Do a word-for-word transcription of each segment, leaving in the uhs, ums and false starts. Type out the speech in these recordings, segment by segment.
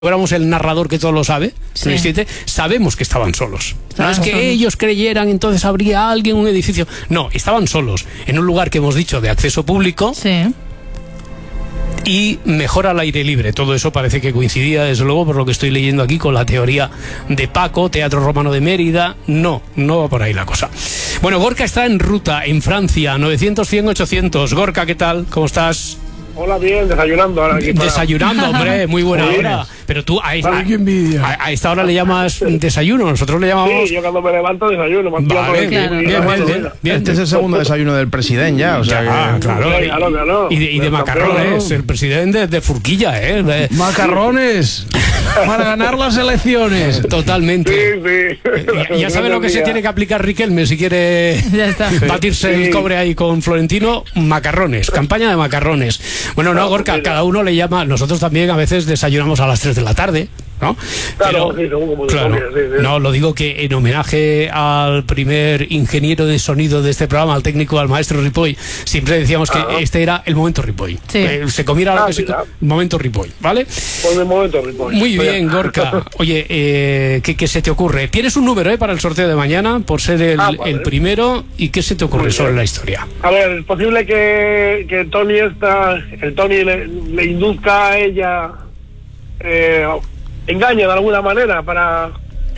fuéramos el narrador que todo lo sabe, sí. sabemos que estaban solos. No es que ellos creyeran, entonces habría alguien en un edificio. No, estaban solos, en un lugar que hemos dicho de acceso público. Sí. Y mejor al aire libre. Todo eso parece que coincidía, desde luego, por lo que estoy leyendo aquí, con la teoría de Paco, Teatro Romano de Mérida. No, no va por ahí la cosa. Bueno, Gorka está en ruta, en Francia, novecientos, cien, ochocientos. Gorka, ¿qué tal? ¿Cómo estás? Hola, bien, desayunando ahora aquí. Desayunando, hombre, muy buena sí. hora. Pero tú a, a, a, a esta hora le llamas desayuno, nosotros le llamamos... Sí, yo cuando me levanto desayuno. Vale, claro. bien, bien, bien, bien, bien. Este es el segundo desayuno del presidente ya, o sea, ya, que... claro. Sí, claro, claro. Y de, y de macarrones, el presidente de Furquilla, ¿eh? De... Macarrones para ganar las elecciones. Totalmente. Sí, sí. Ya, ya sabe lo que se tiene que aplicar Riquelme si quiere Ya está. batirse Sí. el cobre ahí con Florentino. Macarrones, campaña de macarrones. Bueno, no, Gorka, cada uno le llama. Nosotros también a veces desayunamos a las tres de la tarde, ¿no? Claro, Pero, sí, según como claro, sí, sí. no, lo digo que en homenaje al primer ingeniero de sonido de este programa, al técnico, al maestro Ripoll, siempre decíamos que Ajá. este era el momento Ripoll. Sí. Eh, se comiera lo Ah, que se mira. co- momento Ripoll, ¿vale? Por el momento, Ripoll. Muy Oye. bien, Gorka. Oye, eh, ¿qué, ¿qué se te ocurre? Tienes un número, ¿eh? Para el sorteo de mañana, por ser el, Ah, vale. el primero. ¿Y qué se te ocurre Muy sobre bien. la historia? A ver, es posible que, que Tony esta, el Tony le, le induzca a ella, eh, engañe de alguna manera para,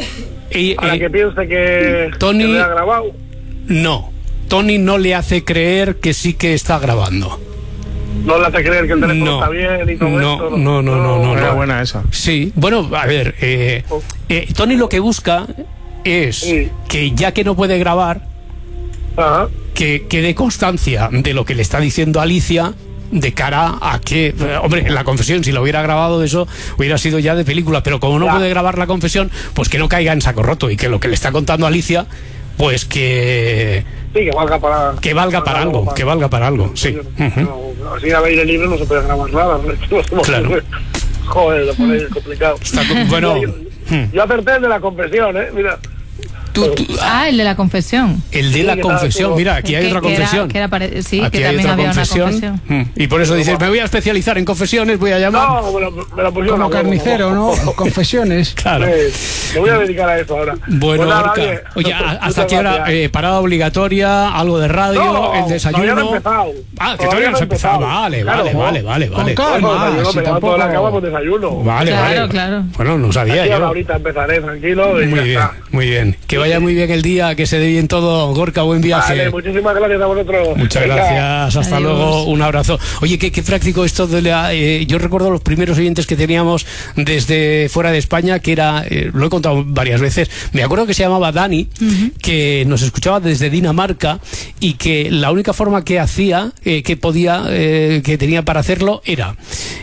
Y, para eh, que piense que, Tony- que le ha grabado. No, Tony no le hace creer que sí que está grabando. No le hace creer que el teléfono No, está bien y todo no, esto. no, no, no, no, Era no. buena esa. Sí, bueno, a ver, eh, eh, Tony lo que busca es Sí. que ya que no puede grabar, Ajá. que quede constancia de lo que le está diciendo Alicia, de cara a que, eh, hombre, la confesión, si lo hubiera grabado, eso hubiera sido ya de película, pero como no Ya. puede grabar la confesión, pues que no caiga en saco roto y que lo que le está contando Alicia, pues que, Sí, que valga para... que valga para algo, que valga para algo, sí. Ujú. No, así a aire libre no se puede grabar nada. ¿No? Claro. Joder, lo ponéis complicado. Está co- bueno, Yo, hmm. yo acerté el de la confesión, ¿eh? Mira. Tú- tú- Ah, el de la confesión. el de Sí, la que confesión, estaba- mira, aquí hay Que- otra que era- confesión. que era pare- sí, Aquí que hay también otra había una confesión. confesión. Mm. Y por eso dices, me voy a especializar en confesiones, voy a llamar. No, me lo, me lo pusieron Como a huevo. carnicero, ¿no? Confesiones. Claro. Sí, me voy a dedicar a eso ahora. Bueno, Pues nada, Gorka, oye, oye, a- ¿hasta muchas qué hora? gracias. Eh, parada obligatoria, algo de radio, No, el desayuno. todavía no he empezado. Ah, que todavía no has empezado. Vale, Claro, vale, no. vale, vale, Con vale. calma. Bueno, desayuno, si me levanto de la tampoco- cama con desayuno. Vale, Claro, vale. claro. Bueno, no sabía Aquí yo. ahorita empezaré tranquilo y Muy ya bien, está. muy bien. Que vaya muy bien el día, que se dé bien todo. Gorka, buen viaje. Vale, muchísimas gracias a vosotros. Muchas Venga. gracias, hasta Adiós. luego, un abrazo. Oye, qué, qué práctico esto de la... eh, yo recuerdo los primeros oyentes que teníamos desde fuera de España, que era, eh, lo he contado varias veces, me acuerdo que se llamaba Dani, que nos escuchaba desde Dinamarca y que la única forma que hacía, eh, que podía, eh, que tenía para hacerlo era...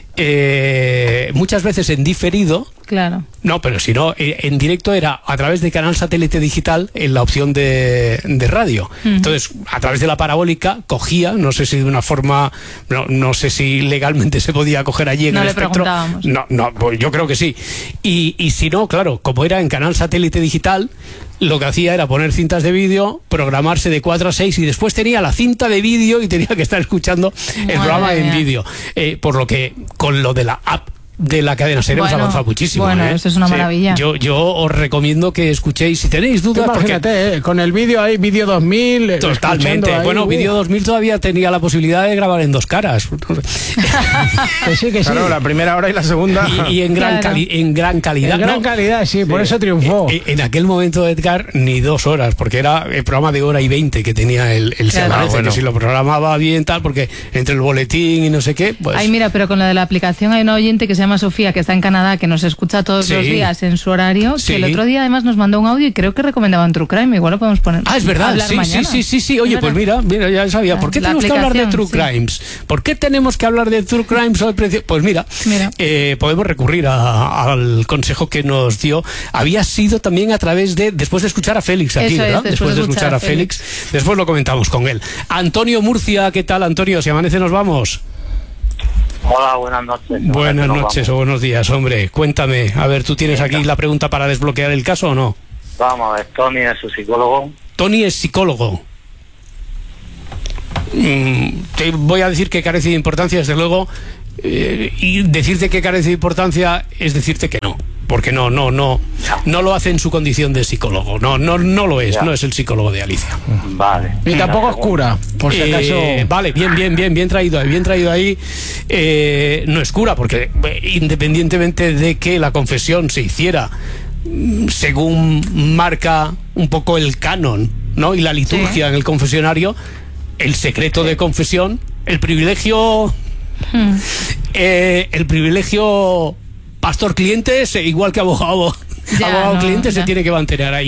Eh, muchas veces en diferido. Claro. No, pero si no, eh, en directo era a través de canal satélite digital en la opción de, de radio. Ujú. Entonces, a través de la parabólica cogía, no sé si de una forma, no, no sé si legalmente se podía coger allí en No el le espectro. preguntábamos. No, no, pues yo creo que sí. Y, y si no, claro, como era en canal satélite digital, lo que hacía era poner cintas de vídeo, programarse de cuatro a seis y después tenía la cinta de vídeo y tenía que estar escuchando el Madre programa en mía. vídeo. Eh, por lo que con lo de la app de la cadena SER hemos Bueno, avanzado muchísimo. bueno, ¿eh? eso es una Sí. maravilla. Yo, yo os recomiendo que escuchéis, si tenéis dudas, porque Imagínate, eh, con el vídeo ahí, vídeo dos mil. eh, totalmente. escuchando ahí, Bueno, uh, Vídeo dos mil todavía tenía la posibilidad de grabar en dos caras. Que sí, que sí. Claro, la primera hora y la segunda. Y, y en, gran Claro. cali- en gran calidad. En gran No, calidad, sí, por eso triunfó. En, en aquel momento, Edgar, ni dos horas, porque era el programa de hora y veinte que tenía el, el Claro. Se Amanece, Ah, bueno. que si lo programaba bien, tal, porque entre el boletín y no sé qué, pues... Ay, mira, pero con lo de la aplicación hay una oyente que se llama Sofía, que está en Canadá, que nos escucha todos Sí. los días en su horario, Sí. que el otro día además nos mandó un audio y creo que recomendaban True Crime, igual lo podemos poner. Ah, es verdad, hablar sí, mañana. sí, sí, sí, sí. Oye, Es pues verdad. mira, mira, ya sabía. ¿Por qué La tenemos que hablar de True aplicación, sí. Crimes? ¿Por qué tenemos que hablar de True Crimes al precio? Pues mira, Mira. eh, podemos recurrir a- al consejo que nos dio. Había sido también a través de, después de escuchar a Félix aquí, Eso es, ¿verdad? después de escuchar a Félix. Después lo comentamos con él. Antonio Murcia, ¿qué tal, Antonio? Si amanece nos vamos. Hola, buenas noches. Buenas Nos noches o buenos días, hombre. Cuéntame, a ver, ¿tú tienes aquí la pregunta para desbloquear el caso o no? Vamos, vamos a ver, Tony es su psicólogo. Tony es psicólogo. Mm, te voy a decir que carece de importancia, desde luego. eh, y decirte que carece de importancia es decirte que no. Porque no, no, no, no lo hace en su condición de psicólogo. No, no, no lo es, Ya. no es el psicólogo de Alicia. Vale. Y tampoco es cura, por si acaso. Eh, vale, bien, bien, bien, bien traído ahí, bien traído ahí. Eh, no es cura, porque eh, independientemente de que la confesión se hiciera mm, según marca un poco el canon, ¿no? Y la liturgia Sí. en el confesionario, el secreto de confesión, el privilegio, Hmm. eh, el privilegio pastor cliente, igual que abogado, Ya, abogado no, cliente, se ya. tiene que mantener ahí.